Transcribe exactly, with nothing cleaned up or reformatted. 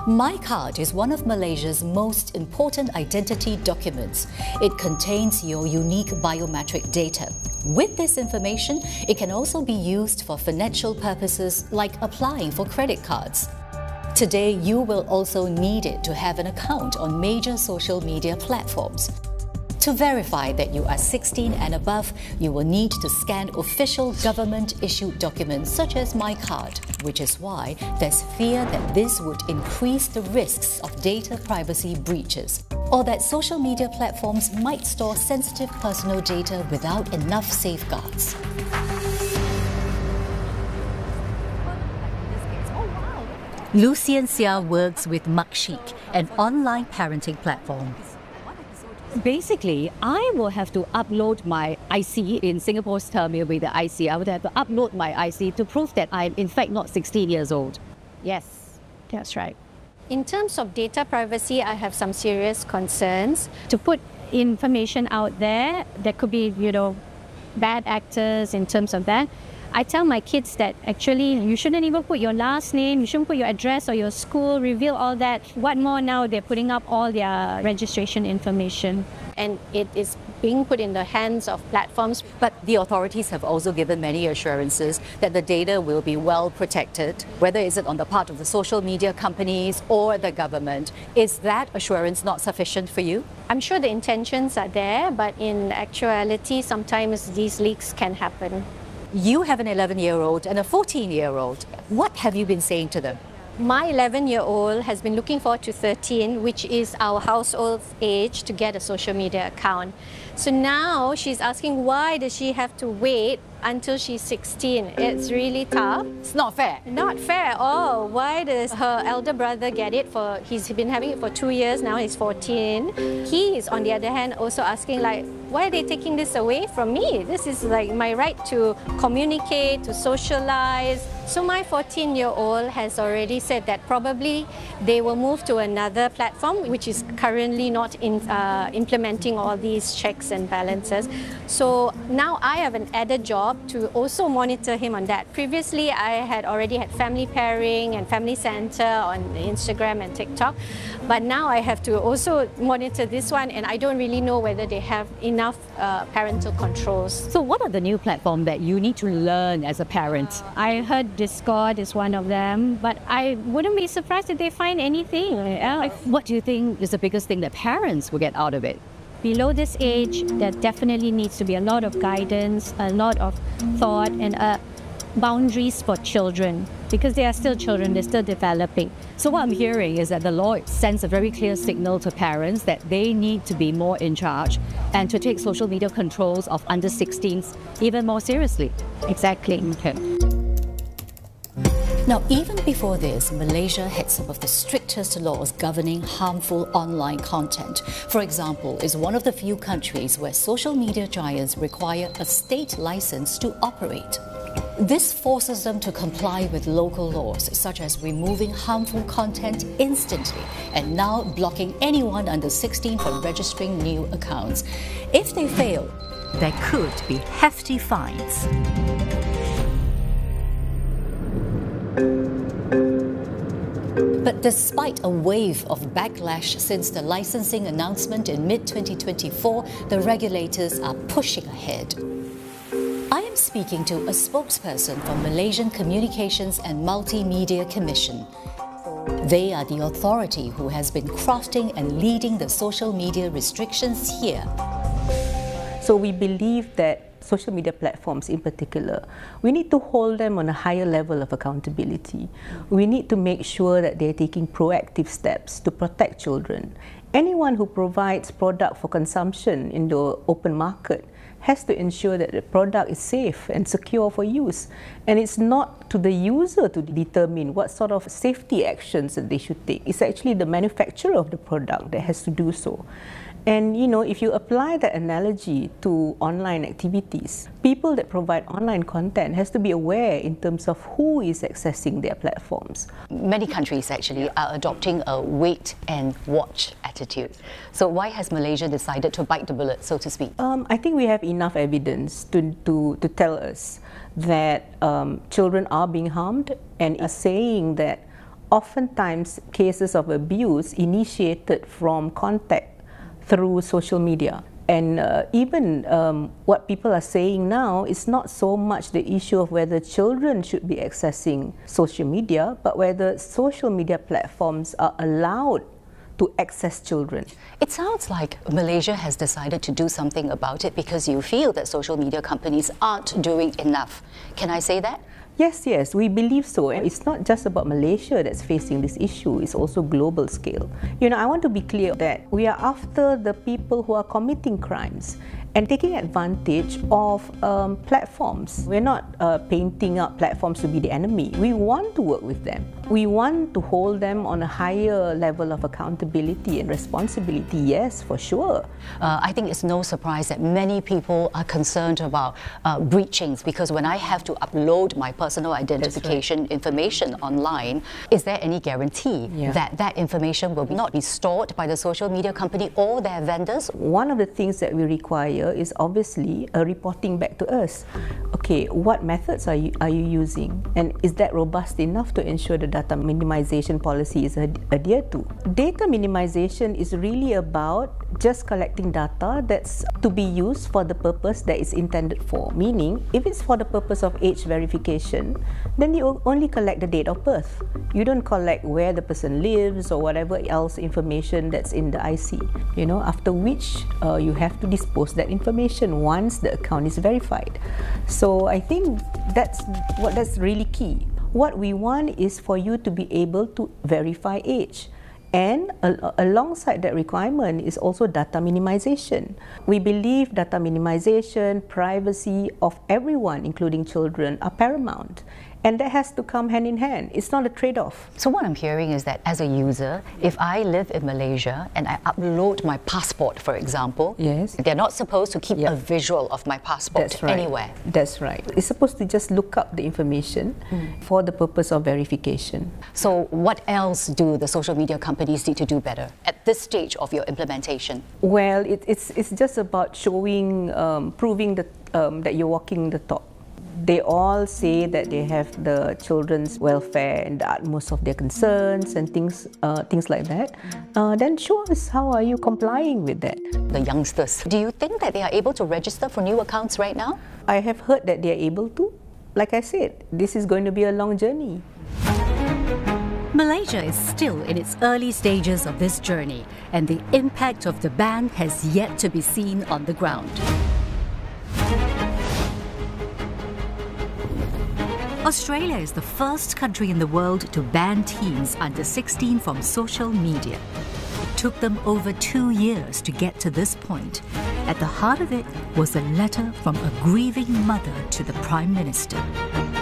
MyCard is one of Malaysia's most important identity documents. It contains your unique biometric data. With this information, it can also be used for financial purposes like applying for credit cards. Today, you will also need it to have an account on major social media platforms. To verify that you are sixteen and above, you will need to scan official government-issued documents such as MyCard, which is why there's fear that this would increase the risks of data privacy breaches, or that social media platforms might store sensitive personal data without enough safeguards. Lucian Seah works with Makshik, an online parenting platform. Basically, I will have to upload my I C. In Singapore's term, it will be the I C. I would have to upload my I C to prove that I'm in fact not sixteen years old. Yes, that's right. In terms of data privacy, I have some serious concerns. To put information out there, there could be, you know, bad actors in terms of that. I tell my kids that actually you shouldn't even put your last name, you shouldn't put your address or your school, reveal all that. What more now, they're putting up all their registration information. And it is being put in the hands of platforms. But the authorities have also given many assurances that the data will be well protected, whether it's on the part of the social media companies or the government. Is that assurance not sufficient for you? I'm sure the intentions are there, but in actuality, sometimes these leaks can happen. You have an eleven-year-old and a fourteen-year-old. What have you been saying to them? My eleven-year-old has been looking forward to thirteen, which is our household age, to get a social media account. So now she's asking, why does she have to wait until she's sixteen? It's really tough. It's not fair. Not fair at all. Why does her elder brother get it for, he's been having it for two years, now he's fourteen. He is, on the other hand, also asking like, why are they taking this away from me? This is like my right to communicate, to socialize. So my fourteen-year-old has already said that probably they will move to another platform, which is currently not in, uh, implementing all these checks and balances. So now I have an added job to also monitor him on that. Previously, I had already had family pairing and family center on Instagram and TikTok, but now I have to also monitor this one, and I don't really know whether they have enough uh, parental controls. So what are the new platforms that you need to learn as a parent? I heard Discord is one of them, but I wouldn't be surprised if they find anything else. What do you think is the biggest thing that parents will get out of it? Below this age, there definitely needs to be a lot of guidance, a lot of thought, and uh, boundaries for children, because they are still children, they're still developing. So what I'm hearing is that the law sends a very clear signal to parents that they need to be more in charge and to take social media controls of under sixteens even more seriously. Exactly. Okay. Now, even before this, Malaysia had some of the strictest laws governing harmful online content. For example, it's one of the few countries where social media giants require a state license to operate. This forces them to comply with local laws, such as removing harmful content instantly and now blocking anyone under sixteen from registering new accounts. If they fail, there could be hefty fines. But despite a wave of backlash since the licensing announcement in mid twenty twenty-four, the regulators are pushing ahead. I am speaking to a spokesperson from Malaysian Communications and Multimedia Commission. They are the authority who has been crafting and leading the social media restrictions here. So we believe that social media platforms in particular, we need to hold them on a higher level of accountability. We need to make sure that they're taking proactive steps to protect children. Anyone who provides product for consumption in the open market has to ensure that the product is safe and secure for use. And it's not to the user to determine what sort of safety actions that they should take. It's actually the manufacturer of the product that has to do so. And you know, if you apply that analogy to online activities, people that provide online content has to be aware in terms of who is accessing their platforms. Many countries actually are adopting a wait and watch attitude. So why has Malaysia decided to bite the bullet, so to speak? Um, I think we have enough evidence to, to, to tell us that um, children are being harmed, and are saying that oftentimes cases of abuse initiated from contact through social media. And uh, even um, what people are saying now is not so much the issue of whether children should be accessing social media, but whether social media platforms are allowed to access children. It sounds like Malaysia has decided to do something about it because you feel that social media companies aren't doing enough. Can I say that? Yes, yes, we believe so. And it's not just about Malaysia that's facing this issue, it's also global scale. You know, I want to be clear that we are after the people who are committing crimes and taking advantage of um, platforms. We're not uh, painting up platforms to be the enemy. We want to work with them. We want to hold them on a higher level of accountability and responsibility, yes, for sure. Uh, I think it's no surprise that many people are concerned about uh, breachings, because when I have to upload my personal identification right. information online, is there any guarantee yeah. that that information will not be stored by the social media company or their vendors? One of the things that we require is obviously a reporting back to us. Okay, what methods are you, are you using? And is that robust enough to ensure the data minimization policy is ad- adhered to? Data minimization is really about just collecting data that's to be used for the purpose that it's intended for. Meaning, if it's for the purpose of age verification, then you only collect the date of birth. You don't collect where the person lives or whatever else information that's in the I C. You know, after which uh, you have to dispose that information once the account is verified. So I think that's what that's really key. What we want is for you to be able to verify age. And uh, alongside that requirement is also data minimization. We believe data minimization, privacy of everyone, including children, are paramount. And that has to come hand in hand. It's not a trade-off. So what I'm hearing is that as a user, if I live in Malaysia and I upload my passport, for example, yes, they're not supposed to keep yep. a visual of my passport That's right. anywhere. That's right. It's supposed to just look up the information mm. for the purpose of verification. So what else do the social media companies need to do better at this stage of your implementation? Well, it, it's, it's just about showing, um, proving that, um, that you're walking the talk. They all say that they have the children's welfare and the utmost of their concerns and things, uh, things like that. Uh, then show us how are you complying with that. The youngsters, do you think that they are able to register for new accounts right now? I have heard that they are able to. Like I said, this is going to be a long journey. Malaysia is still in its early stages of this journey, and the impact of the ban has yet to be seen on the ground. Australia is the first country in the world to ban teens under sixteen from social media. It took them over two years to get to this point. At the heart of it was a letter from a grieving mother to the Prime Minister.